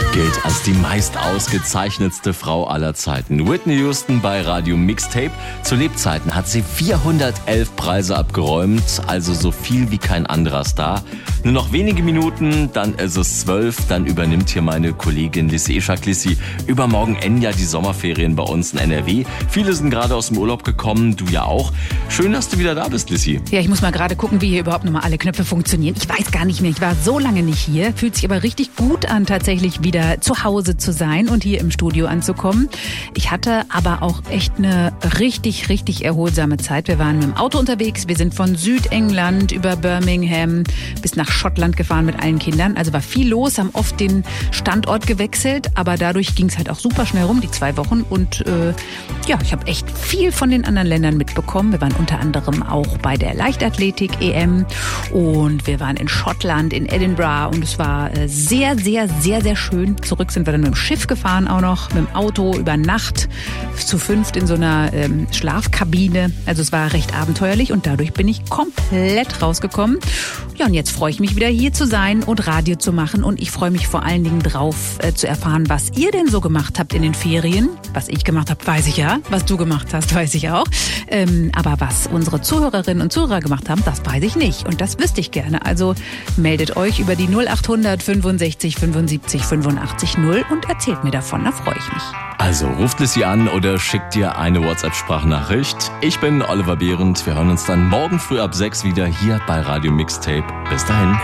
gilt als die meist ausgezeichnetste Frau aller Zeiten. Whitney Houston bei Radio Mixtape. Zu Lebzeiten hat sie 411 Preise abgeräumt, also so viel wie kein anderer Star. Nur noch wenige Minuten, dann ist es 12, dann übernimmt hier meine Kollegin Lissy Eschak. Lissy, übermorgen enden ja die Sommerferien bei uns in NRW. Viele sind gerade aus dem Urlaub gekommen, du ja auch. Schön, dass du wieder da bist, Lissy. Ja, ich muss mal gerade gucken, wie hier überhaupt nochmal alle Knöpfe funktionieren. Ich weiß gar nicht mehr, ich war so lange nicht hier. Fühlt sich aber richtig gut an, tatsächlich wieder zu Hause zu sein und hier im Studio anzukommen. Ich hatte aber auch echt eine richtig erholsame Zeit. Wir waren mit dem Auto unterwegs. Wir sind von Südengland über Birmingham bis nach Schottland gefahren mit allen Kindern. Also war viel los, haben oft den Standort gewechselt, aber dadurch ging es halt auch super schnell rum, die 2 Wochen. Und ich habe echt viel von den anderen Ländern mitbekommen. Wir waren unter anderem auch bei der Leichtathletik-EM und wir waren in Schottland, in Edinburgh und es war sehr schön. Zurück sind wir dann mit dem Schiff gefahren auch noch, mit dem Auto über Nacht zu 5 in so einer Schlafkabine. Also es war recht abenteuerlich und dadurch bin ich komplett rausgekommen. Ja, und jetzt freue ich mich wieder hier zu sein und Radio zu machen und ich freue mich vor allen Dingen drauf zu erfahren, was ihr denn so gemacht habt in den Ferien. Was ich gemacht habe, weiß ich ja. Was du gemacht hast, weiß ich auch. Aber was unsere Zuhörerinnen und Zuhörer gemacht haben, das weiß ich nicht. Und das wüsste ich gerne. Also meldet euch über die 0800 65 75 85 0 und erzählt mir davon. Da freue ich mich. Also ruft Lissy an oder schickt dir eine WhatsApp-Sprachnachricht. Ich bin Oliver Behrendt. Wir hören uns dann morgen früh ab 6 wieder hier bei Radio Mixtape. Bis dahin.